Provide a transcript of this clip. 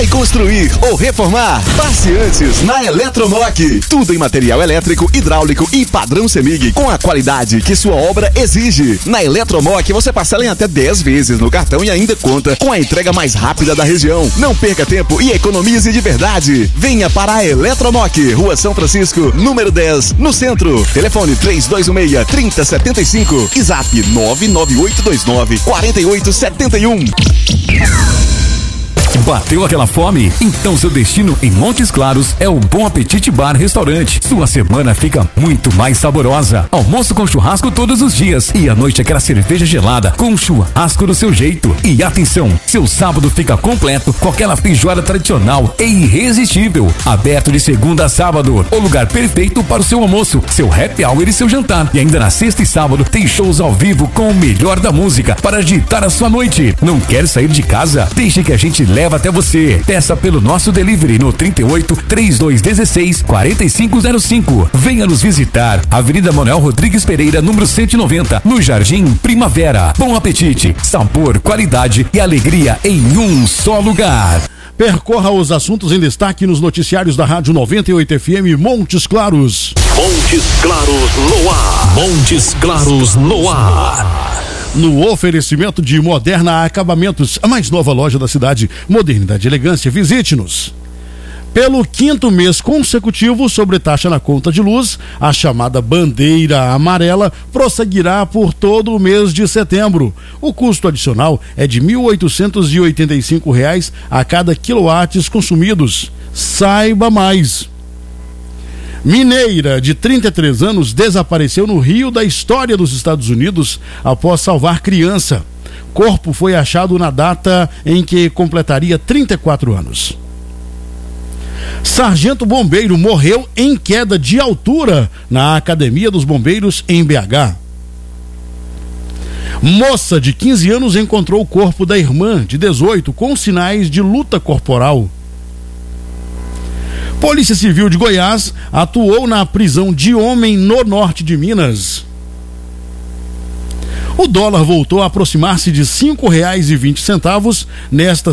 Vai construir ou reformar? Passe antes na Eletromoc. Tudo em material elétrico, hidráulico e padrão CEMIG com a qualidade que sua obra exige. Na Eletromoc você parcela em até 10 vezes no cartão e ainda conta com a entrega mais rápida da região. Não perca tempo e economize de verdade. Venha para a Eletromoc, Rua São Francisco, número 10, no centro. Telefone 3216-3075 e Zap 99829-4871. Bateu aquela fome? Então seu destino em Montes Claros é o Bom Apetite Bar Restaurante. Sua semana fica muito mais saborosa. Almoço com churrasco todos os dias e à noite aquela cerveja gelada com churrasco do seu jeito. E atenção, seu sábado fica completo com aquela feijoada tradicional e irresistível. Aberto de segunda a sábado, o lugar perfeito para o seu almoço, seu happy hour e seu jantar. E ainda na sexta e sábado tem shows ao vivo com o melhor da música para agitar a sua noite. Não quer sair de casa? Deixe que a gente leva até você. Peça pelo nosso delivery no 38 3216 4505. Venha nos visitar. Avenida Manuel Rodrigues Pereira, número 190, no Jardim Primavera. Bom apetite, sabor, qualidade e alegria em um só lugar. Percorra os assuntos em destaque nos noticiários da Rádio 98 FM Montes Claros. Montes Claros no ar. Montes Claros no ar. No oferecimento de Moderna Acabamentos, a mais nova loja da cidade. Modernidade e elegância, visite-nos. Pelo 5º mês consecutivo, sobretaxa na conta de luz, a chamada bandeira amarela prosseguirá por todo o mês de setembro. O custo adicional é de R$ 1.885 a cada quilowatts consumidos. Saiba mais. Mineira de 33 anos desapareceu no rio da história dos Estados Unidos após salvar criança. Corpo foi achado na data em que completaria 34 anos. Sargento bombeiro morreu em queda de altura na Academia dos Bombeiros em BH. Moça de 15 anos encontrou o corpo da irmã de 18 com sinais de luta corporal. Polícia Civil de Goiás atuou na prisão de homem no norte de Minas. O dólar voltou a aproximar-se de R$ 5,20 nesta